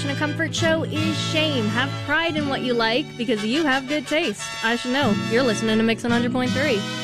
Fashion and Comfort Show is shame. Have pride in what you like because you have good taste. I should know. You're listening to Mix 100.3.